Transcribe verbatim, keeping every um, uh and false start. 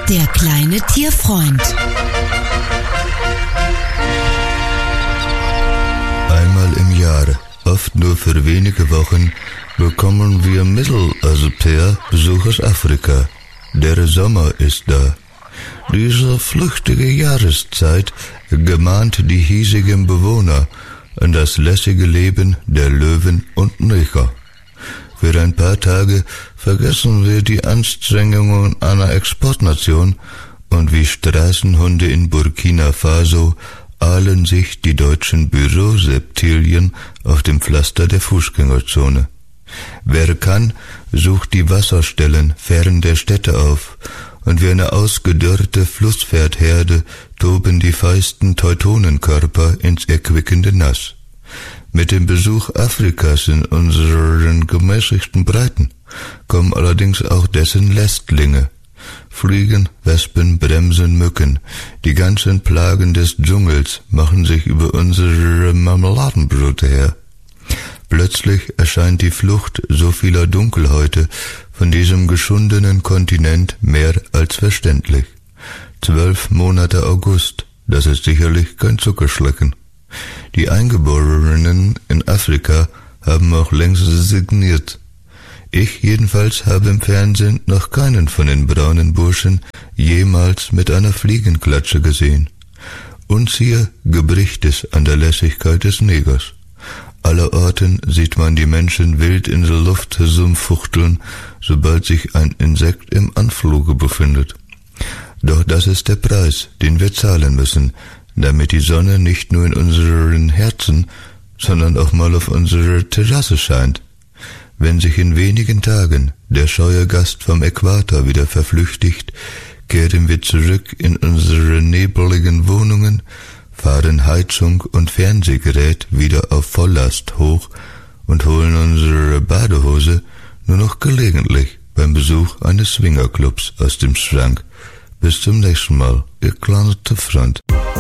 Der kleine Tierfreund. Einmal im Jahr, oft nur für wenige Wochen, bekommen wir Mitteleuropäer Besuch aus Afrika. Der Sommer ist da. Diese flüchtige Jahreszeit gemahnt die hiesigen Bewohner an das lässige Leben der Löwen und Neger. Für ein paar Tage vergessen wir die Anstrengungen einer Exportnation und wie Straßenhunde in Burkina Faso ahlen sich die deutschen Büroseptilien auf dem Pflaster der Fußgängerzone. Wer kann, sucht die Wasserstellen fern der Städte auf, und wie eine ausgedörrte Flusspferdherde toben die feisten Teutonenkörper ins erquickende Nass. Mit dem Besuch Afrikas in unseren gemäßigten Breiten kommen allerdings auch dessen Lästlinge. Fliegen, Wespen, Bremsen, Mücken, die ganzen Plagen des Dschungels machen sich über unsere Marmeladenbrote her. Plötzlich erscheint die Flucht so vieler Dunkelhäute von diesem geschundenen Kontinent mehr als verständlich. Zwölf Monate August, das ist sicherlich kein Zuckerschlecken. Die Eingeborenen in Afrika haben auch längst signiert. Ich jedenfalls habe im Fernsehen noch keinen von den braunen Burschen jemals mit einer Fliegenklatsche gesehen. Uns hier gebricht es an der Lässigkeit des Negers. Allerorten sieht man die Menschen wild in der Luft herumfuchteln, sobald sich ein Insekt im Anfluge befindet. Doch das ist der Preis, den wir zahlen müssen, damit die Sonne nicht nur in unseren Herzen, sondern auch mal auf unserer Terrasse scheint. Wenn sich in wenigen Tagen der scheue Gast vom Äquator wieder verflüchtigt, kehren wir zurück in unsere nebeligen Wohnungen, fahren Heizung und Fernsehgerät wieder auf Volllast hoch und holen unsere Badehose nur noch gelegentlich beim Besuch eines Swingerclubs aus dem Schrank. Bis zum nächsten Mal, ihr kleiner Tierfreund.